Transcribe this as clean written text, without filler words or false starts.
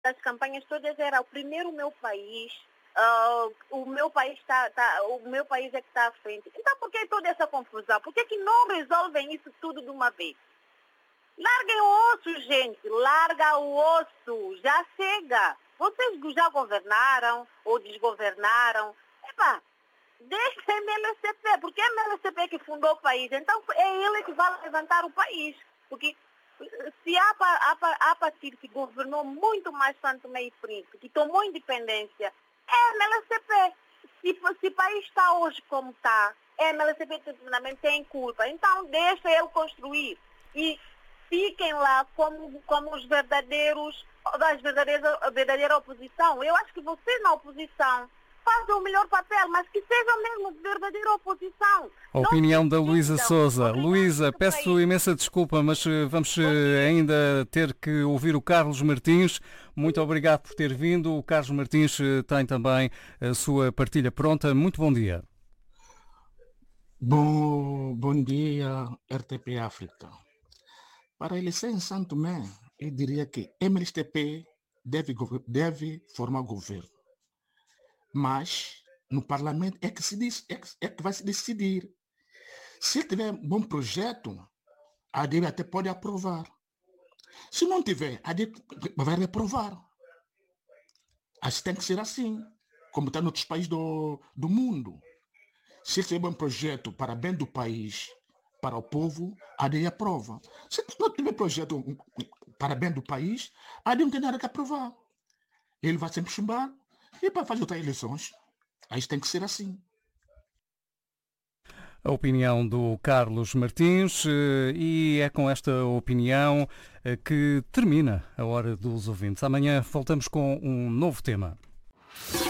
das campanhas todas era o primeiro meu país, o meu país o meu país é que está à frente. Então por que toda essa confusão? Por que não resolvem isso tudo de uma vez? Larguem o osso, gente, larga o osso, já chega. Vocês já governaram ou desgovernaram. Epa, deixa a MLCP, porque é a MLCP que fundou o país, então é ele que vai levantar o país. Porque se há partido que governou muito mais Santo Tomé e Príncipe, que tomou independência, é a MLCP. Se o país está hoje como está, é a MLCP que também tem culpa. Então deixa ele construir. E fiquem lá como os verdadeiros, a verdadeira oposição. Eu acho que vocês na oposição fazem o melhor papel, mas que sejam mesmo de verdadeira oposição. A Não opinião da se Luísa esqueçam. Souza. Obrigada, Luísa, peço país. imensa desculpa, mas vamos Bom dia. ainda ter que ouvir o Carlos Martins. Muito obrigado por ter vindo. O Carlos Martins tem também a sua partilha pronta. Muito bom dia. Bom dia, RTP África. Para a eleição em Santo Tomé, eu diria que MLSTP deve formar governo. Mas no parlamento é que vai se decidir. Se tiver um bom projeto, a DEB até pode aprovar. Se não tiver, a DEB vai reprovar. Acho que tem que ser assim, como está em outros países do mundo. Se tiver um projeto para bem do país, para o povo, a DEB aprova. Se não tiver projeto para bem do país, a DEB não tem nada que aprovar. Ele vai sempre chumbar e para fazer outras eleições. Aí tem que ser assim. A opinião do Carlos Martins e é com esta opinião que termina a Hora dos Ouvintes. Amanhã voltamos com um novo tema.